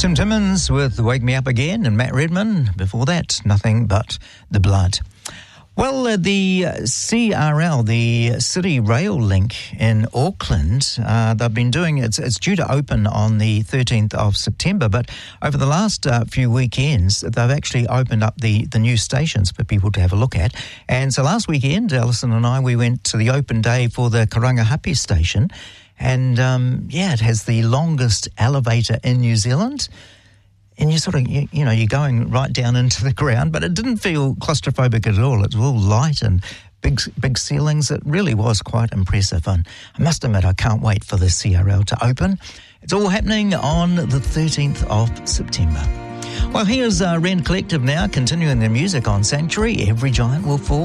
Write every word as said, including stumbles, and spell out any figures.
Tim Timmins with Wake Me Up Again, and Matt Redman, before that, Nothing But the Blood. Well, uh, the C R L, the City Rail Link in Auckland, uh, they've been doing, it's, it's due to open on the thirteenth of September, but over the last uh, few weekends, they've actually opened up the, the new stations for people to have a look at. And so last weekend, Alison and I, we went to the open day for the Karangahape station, and um, yeah, it has the longest elevator in New Zealand. And you're sort of, you, you know, you're going right down into the ground, but it didn't feel claustrophobic at all. It was all light and big big ceilings. It really was quite impressive. And I must admit, I can't wait for the C R L to open. It's all happening on the thirteenth of September. Well, here's uh, Rend Collective now, continuing their music on Sanctuary. Every Giant Will Fall.